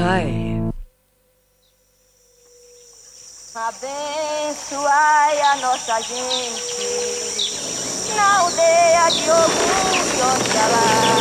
Ai. Abençoai a nossa gente na aldeia de Ogum e Oxalá.